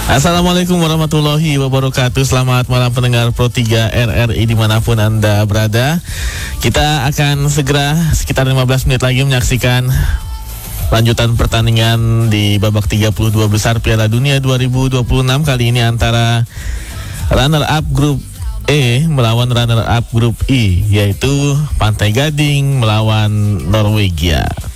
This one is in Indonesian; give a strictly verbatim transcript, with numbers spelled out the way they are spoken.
Assalamualaikum warahmatullahi wabarakatuh. Selamat malam pendengar Pro tiga R R I dimanapun Anda berada. Kita akan segera sekitar lima belas menit lagi menyaksikan lanjutan pertandingan di babak tiga puluh dua besar Piala Dunia dua ribu dua puluh enam. Kali ini antara runner up grup E melawan runner up grup I, yaitu Pantai Gading melawan Norwegia.